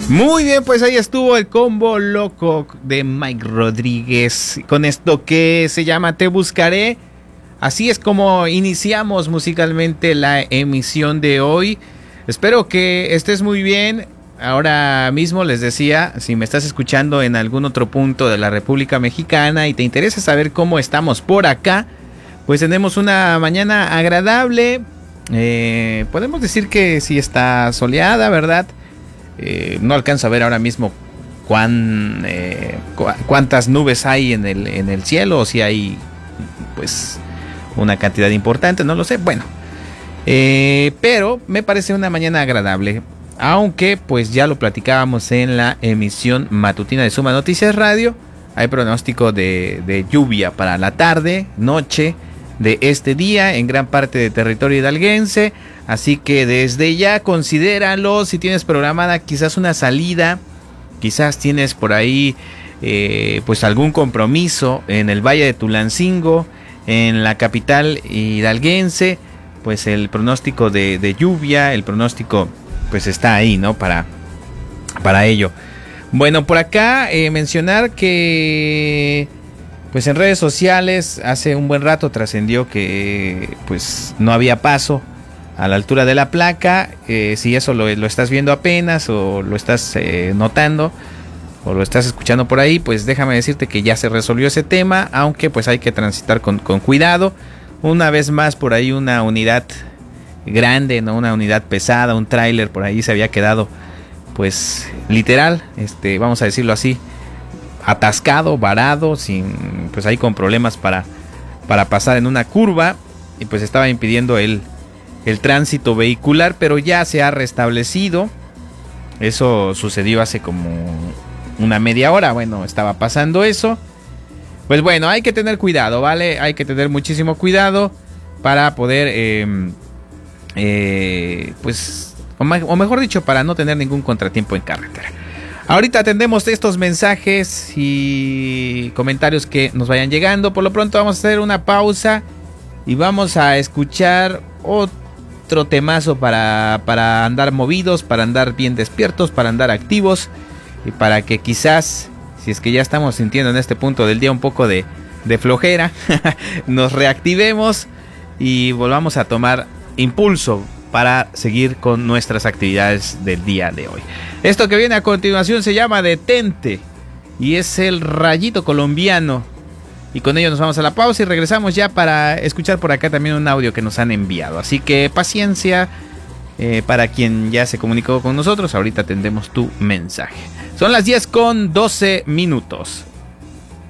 Muy bien, pues ahí estuvo el combo loco de Mike Rodríguez con esto que se llama Te Buscaré. Así es como iniciamos musicalmente la emisión de hoy. Espero que estés muy bien. Ahora mismo les decía, si me estás escuchando en algún otro punto de la República Mexicana y te interesa saber cómo estamos por acá, pues tenemos una mañana agradable. Podemos decir que sí está soleada, ¿verdad? No alcanzo a ver ahora mismo cuántas nubes hay en el cielo, o si hay pues una cantidad importante, no lo sé. Bueno, pero me parece una mañana agradable, aunque pues ya lo platicábamos en la emisión matutina de Suma Noticias Radio. Hay pronóstico de lluvia para la tarde, noche de este día en gran parte de territorio hidalguense. Así que desde ya considéralo si tienes programada quizás una salida, quizás tienes por ahí pues algún compromiso en el Valle de Tulancingo, en la capital hidalguense. Pues el pronóstico de lluvia, el pronóstico pues está ahí, ¿no? Para ello. Bueno, por acá mencionar que pues en redes sociales hace un buen rato trascendió que pues no había paso a la altura de la placa. Si eso lo estás viendo apenas o lo estás notando o lo estás escuchando por ahí, pues déjame decirte que ya se resolvió ese tema, aunque pues hay que transitar con cuidado. Una vez más por ahí una unidad grande, ¿no? Una unidad pesada, un tráiler por ahí se había quedado pues literal, vamos a decirlo así, atascado, varado, pues ahí con problemas para pasar en una curva, y pues estaba impidiendo el tránsito vehicular, pero ya se ha restablecido. Eso sucedió hace como una media hora. Bueno, estaba pasando eso. Pues bueno, hay que tener cuidado, ¿vale? Hay que tener muchísimo cuidado para poder, pues, o mejor dicho, para no tener ningún contratiempo en carretera. Ahorita atendemos estos mensajes y comentarios que nos vayan llegando. Por lo pronto vamos a hacer una pausa y vamos a escuchar otro temazo para andar movidos, para andar bien despiertos, para andar activos y para que quizás, si es que ya estamos sintiendo en este punto del día un poco de flojera, nos reactivemos y volvamos a tomar impulso para seguir con nuestras actividades del día de hoy. Esto que viene a continuación se llama Detente y es el Rayito Colombiano. Y con ello nos vamos a la pausa y regresamos ya para escuchar por acá también un audio que nos han enviado. Así que paciencia para quien ya se comunicó con nosotros. Ahorita atendemos tu mensaje. Son las 10:12.